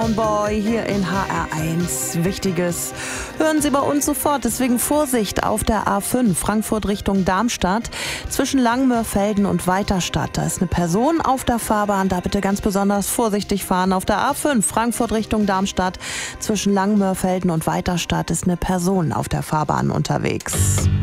Boy hier in HR1. Wichtiges hören Sie bei uns sofort. Deswegen Vorsicht auf der A5 Frankfurt Richtung Darmstadt zwischen Langmörfelden und Weiterstadt. Da ist eine Person auf der Fahrbahn. Da bitte ganz besonders vorsichtig fahren. Auf der A5 Frankfurt Richtung Darmstadt zwischen Langmörfelden und Weiterstadt ist eine Person auf der Fahrbahn unterwegs.